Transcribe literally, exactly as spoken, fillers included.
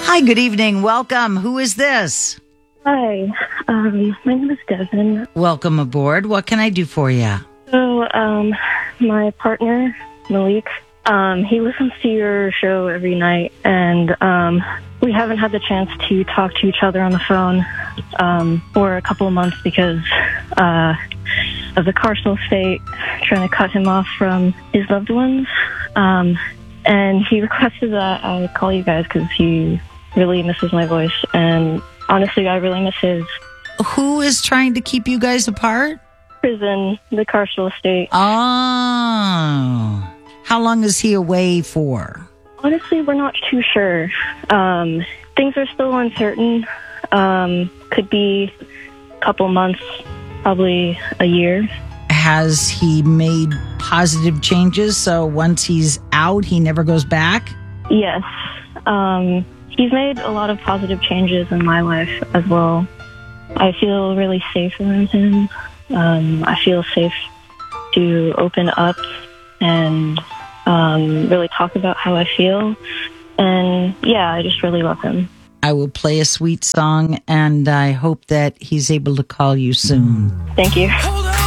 Hi, good evening. Welcome. Who is this? Hi, um, my name is Devin. Welcome aboard. What can I do for you? So, um, my partner, Malik, um, he listens to your show every night, and um, we haven't had the chance to talk to each other on the phone um, for a couple of months because uh, of the carceral state, trying to cut him off from his loved ones. Um, and he requested that I call you guys because he really misses my voice, and honestly, I really miss his. Who is trying to keep you guys apart? Prison, the carceral state. Oh. How long is he away for? Honestly, we're not too sure. Um, things are still uncertain. Um, could be a couple months, probably a year. Has he made positive changes so once he's out, he never goes back? Yes. Um, he's made a lot of positive changes in my life as well. I feel really safe around him. Um, I feel safe to open up and um, really talk about how I feel. And yeah, I just really love him. I will play a sweet song, and I hope that he's able to call you soon. Thank you. Hold on.